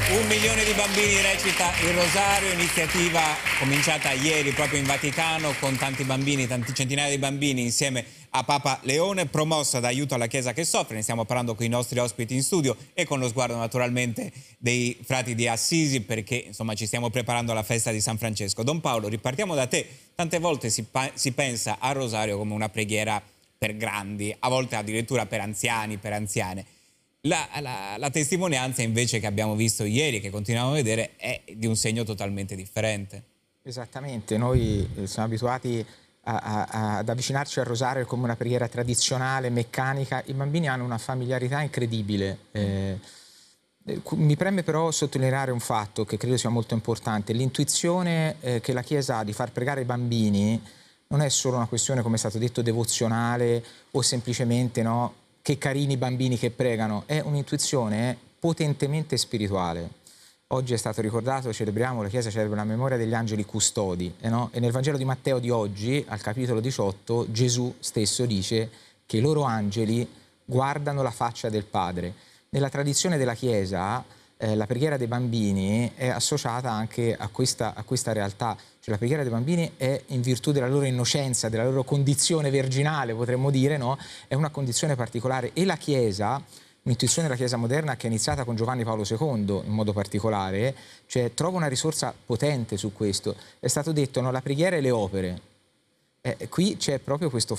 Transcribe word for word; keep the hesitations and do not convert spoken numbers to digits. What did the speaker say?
Un milione di bambini recita il Rosario, iniziativa cominciata ieri proprio in Vaticano con tanti bambini, tanti centinaia di bambini insieme a Papa Leone, promossa da Aiuto alla Chiesa che soffre. Ne stiamo parlando con i nostri ospiti in studio e con lo sguardo naturalmente dei frati di Assisi, perché insomma ci stiamo preparando alla festa di San Francesco. Don Paolo, ripartiamo da te. Tante volte si, si pensa al Rosario come una preghiera per grandi, a volte addirittura per anziani, per anziane. La, la, la testimonianza invece che abbiamo visto ieri, che continuiamo a vedere, è di un segno totalmente differente. Esattamente, noi siamo abituati a, a, ad avvicinarci al Rosario come una preghiera tradizionale, meccanica. I bambini hanno una familiarità incredibile. Eh, mi preme però sottolineare un fatto che credo sia molto importante. L'intuizione eh, che la Chiesa ha di far pregare i bambini non è solo una questione, come è stato detto, devozionale o semplicemente no, che carini bambini che pregano, è un'intuizione potentemente spirituale. Oggi è stato ricordato, celebriamo, la Chiesa celebra la memoria degli angeli custodi, eh no? E nel Vangelo di Matteo di oggi, al capitolo diciotto, Gesù stesso dice che i loro angeli guardano la faccia del Padre. Nella tradizione della Chiesa eh, la preghiera dei bambini è associata anche a questa, a questa realtà. Cioè, la preghiera dei bambini è in virtù della loro innocenza, della loro condizione virginale, potremmo dire, no? È una condizione particolare. E la Chiesa, un'intuizione della Chiesa moderna che è iniziata con Giovanni Paolo secondo in modo particolare, cioè trova una risorsa potente su questo. È stato detto, no, la preghiera e le opere. Eh, qui c'è proprio questo,